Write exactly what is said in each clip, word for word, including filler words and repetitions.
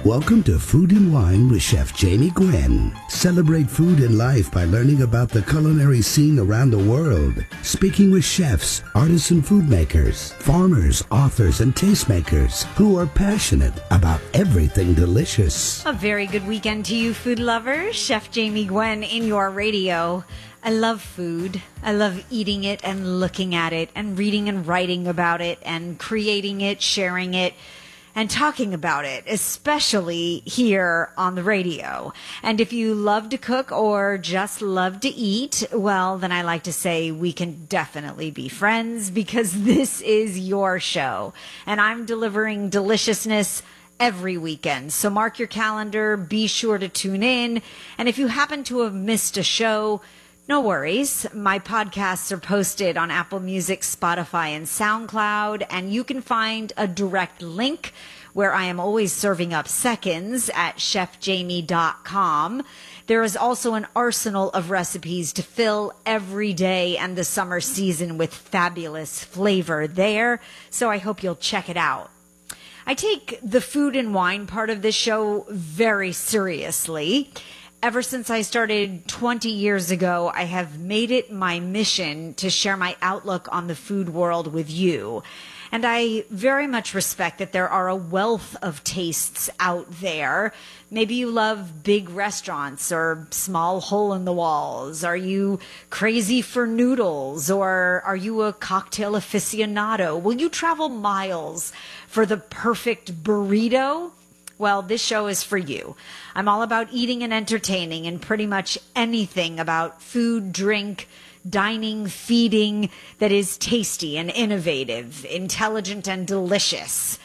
Welcome to Food and Wine with Chef Jamie Gwen. Celebrate food and life by learning about the culinary scene around the world. Speaking with chefs, artisan food makers, farmers, authors, and tastemakers who are passionate about everything delicious. A very good weekend to you, food lovers. Chef Jamie Gwen in your radio. I love food. I love eating it and looking at it and reading and writing about it and creating it, sharing it, and talking about it, especially here on the radio. And if you love to cook or just love to eat, well, then I like to say we can definitely be friends because this is your show. And I'm delivering deliciousness every weekend. So mark your calendar, be sure to tune in. And if you happen to have missed a show, no worries. My podcasts are posted on Apple Music, Spotify, and SoundCloud, and you can find a direct link where I am always serving up seconds at chef jamie dot com. There is also an arsenal of recipes to fill every day and the summer season with fabulous flavor there, so I hope you'll check it out. I take the food and wine part of this show very seriously. Ever since I started twenty years ago, I have made it my mission to share my outlook on the food world with you. And I very much respect that there are a wealth of tastes out there. Maybe you love big restaurants or small hole in the walls. Are you crazy for noodles, or are you a cocktail aficionado? Will you travel miles for the perfect burrito? Well, this show is for you. I'm all about eating and entertaining and pretty much anything about food, drink, dining, feeding that is tasty and innovative, intelligent and delicious.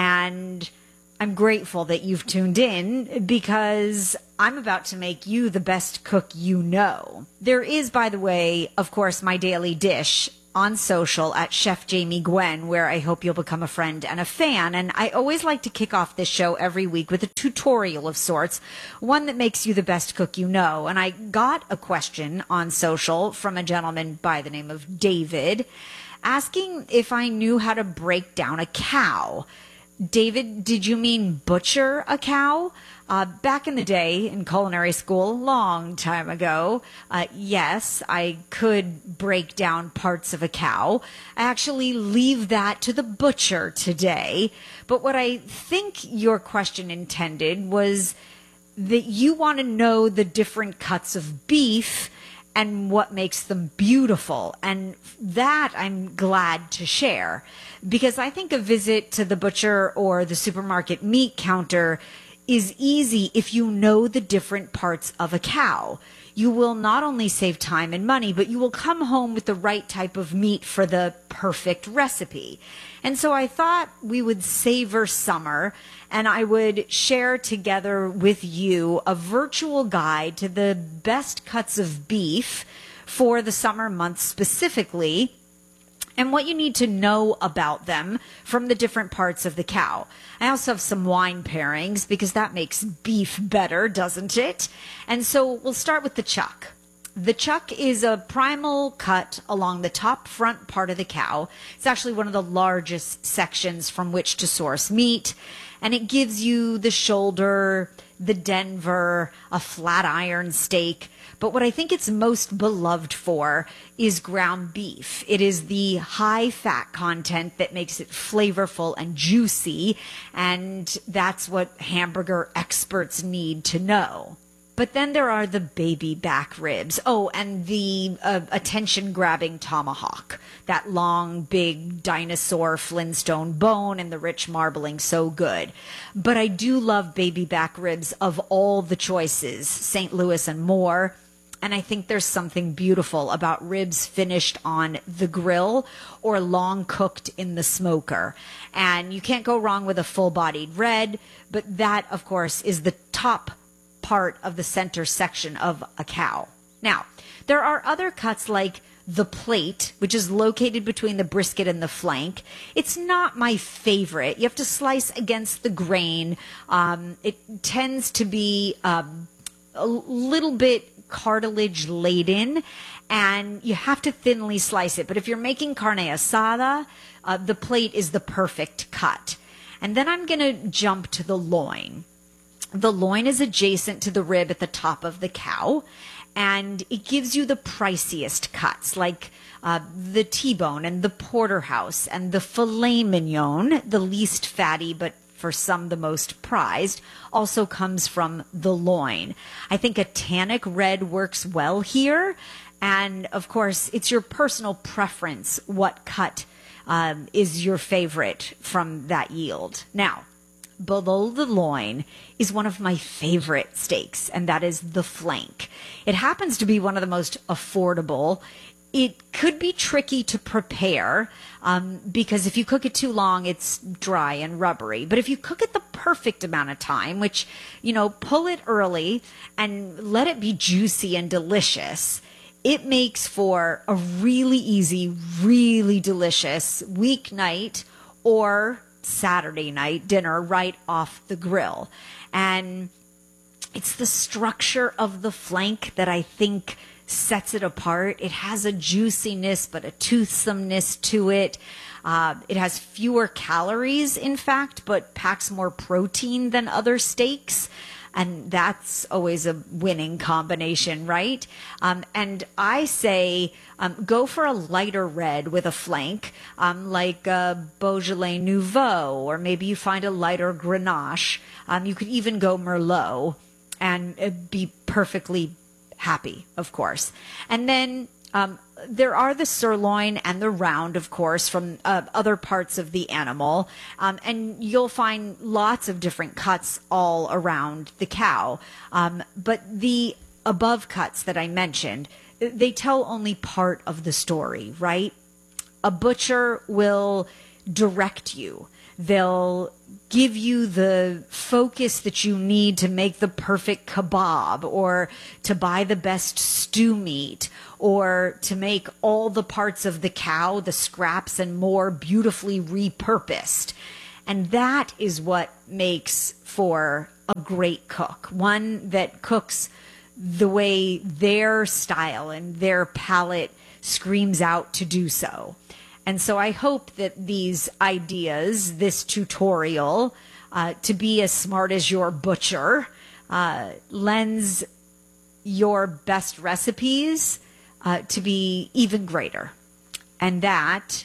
And I'm grateful that you've tuned in because I'm about to make you the best cook you know. There is, by the way, of course, my daily dish on social at Chef Jamie Gwen, where I hope you'll become a friend and a fan. And I always like to kick off this show every week with a tutorial of sorts, one that makes you the best cook you know. And I got a question on social from a gentleman by the name of David, asking if I knew how to break down a cow. David, did you mean butcher a cow? Uh, back in the day in culinary school, a long time ago, uh, yes, I could break down parts of a cow. I actually leave that to the butcher today. But what I think your question intended was that you want to know the different cuts of beef and what makes them beautiful. And that I'm glad to share, because I think a visit to the butcher or the supermarket meat counter is easy if you know the different parts of a cow. You will not only save time and money, but you will come home with the right type of meat for the perfect recipe. And so I thought we would savor summer, and I would share together with you a virtual guide to the best cuts of beef for the summer months specifically, and what you need to know about them from the different parts of the cow. I also have some wine pairings because that makes beef better, doesn't it? And so we'll start with the chuck. The chuck is a primal cut along the top front part of the cow. It's actually one of the largest sections from which to source meat, and it gives you the shoulder, the Denver, a flat iron steak. But what I think it's most beloved for is ground beef. It is the high fat content that makes it flavorful and juicy, and that's what hamburger experts need to know. But then there are the baby back ribs. Oh, and the uh, attention-grabbing tomahawk. That long, big dinosaur Flintstone bone and the rich marbling, so good. But I do love baby back ribs of all the choices, Saint Louis and more. And I think there's something beautiful about ribs finished on the grill or long cooked in the smoker. And you can't go wrong with a full-bodied red, but that, of course, is the top part of the center section of a cow. Now, there are other cuts like the plate, which is located between the brisket and the flank. It's not my favorite. You have to slice against the grain. Um, it tends to be um, a little bit cartilage laden, and you have to thinly slice it. But if you're making carne asada, uh, the plate is the perfect cut. And then I'm going to jump to the loin. The loin is adjacent to the rib at the top of the cow, and it gives you the priciest cuts, like uh, the T-bone and the porterhouse and the filet mignon, the least fatty but for some the most prized, also comes from the loin. I think a tannic red works well here, and of course it's your personal preference what cut um, is your favorite from that yield. Now, below the loin is one of my favorite steaks, and that is the flank. It happens to be one of the most affordable. It could be tricky to prepare um, because if you cook it too long, it's dry and rubbery. But if you cook it the perfect amount of time, which, you know, pull it early and let it be juicy and delicious, it makes for a really easy, really delicious weeknight or Saturday night dinner right off the grill. And it's the structure of the flank that I think sets it apart. It has a juiciness, but a toothsomeness to it. Uh, it has fewer calories, in fact, but packs more protein than other steaks. And that's always a winning combination, right? Um, and I say um, go for a lighter red with a flank, um, like a Beaujolais Nouveau, or maybe you find a lighter Grenache. Um, you could even go Merlot and uh, be perfectly happy, of course. And then um, there are the sirloin and the round, of course, from uh, other parts of the animal. Um, and you'll find lots of different cuts all around the cow. Um, but the above cuts that I mentioned, they tell only part of the story, right? A butcher will direct you. They'll give you the focus that you need to make the perfect kebab, or to buy the best stew meat, or to make all the parts of the cow, the scraps and more, beautifully repurposed. And that is what makes for a great cook, one that cooks the way their style and their palate screams out to do so. And so I hope that these ideas, this tutorial, uh, to be as smart as your butcher, uh, lends your best recipes uh, to be even greater. And that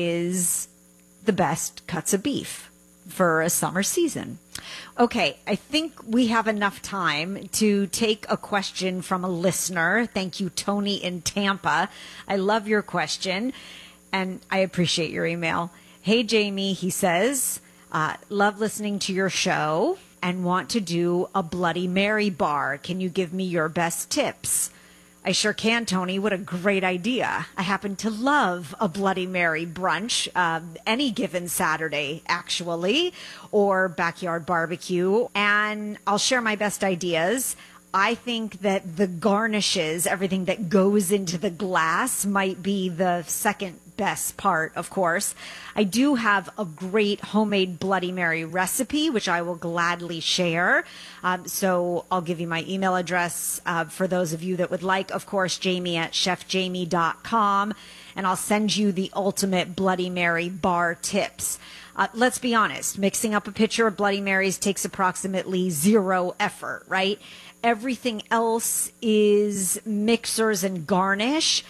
is the best cuts of beef for a summer season. Okay, I think we have enough time to take a question from a listener. Thank you, Tony in Tampa. I love your question. And I appreciate your email. Hey, Jamie, he says, uh, love listening to your show and want to do a Bloody Mary bar. Can you give me your best tips? I sure can, Tony. What a great idea. I happen to love a Bloody Mary brunch, um, any given Saturday, actually, or backyard barbecue. And I'll share my best ideas. I think that the garnishes, everything that goes into the glass, might be the second best part, of course. I do have a great homemade Bloody Mary recipe, which I will gladly share. Um, so I'll give you my email address uh, for those of you that would like, of course, Jamie at chef jamie dot com. And I'll send you the ultimate Bloody Mary bar tips. Uh, let's be honest, mixing up a pitcher of Bloody Marys takes approximately zero effort, right? Everything else is mixers and garnish,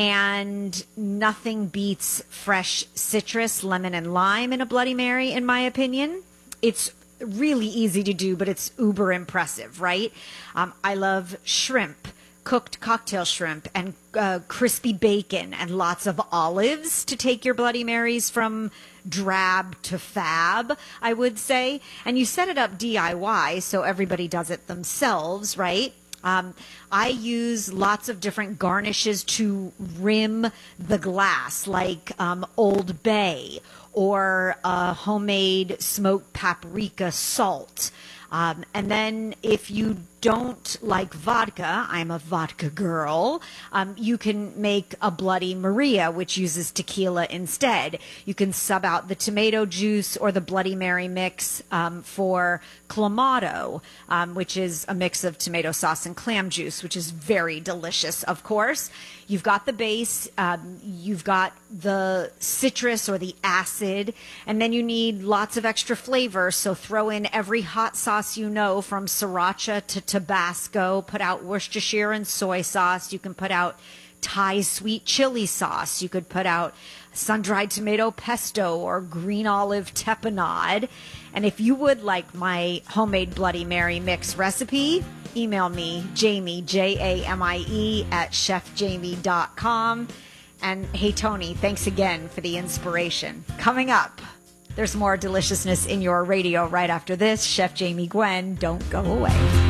and nothing beats fresh citrus, lemon, and lime in a Bloody Mary, in my opinion. It's really easy to do, but it's uber impressive, right? Um, I love shrimp, cooked cocktail shrimp, and uh, crispy bacon, and lots of olives to take your Bloody Marys from drab to fab, I would say. And you set it up D I Y, so everybody does it themselves, right? Um, I use lots of different garnishes to rim the glass, like um, Old Bay or a homemade smoked paprika salt. Um, and then if you don't like vodka, I'm a vodka girl, um, you can make a Bloody Maria, which uses tequila instead. You can sub out the tomato juice or the Bloody Mary mix um, for clamato, um, which is a mix of tomato sauce and clam juice, which is very delicious, of course. You've got the base, um, you've got the citrus or the acid, and then you need lots of extra flavor, so throw in every hot sauce you know, from sriracha to Tabasco. Put out Worcestershire and soy sauce. You can put out Thai sweet chili sauce. You could put out sun-dried tomato pesto or green olive tapenade. And if you would like my homemade Bloody Mary mix recipe, email me, Jamie, J A M I E, at chef jamie dot com. And hey, Tony, thanks again for the inspiration. Coming up, there's more deliciousness in your radio right after this. Chef Jamie Gwen, don't go away.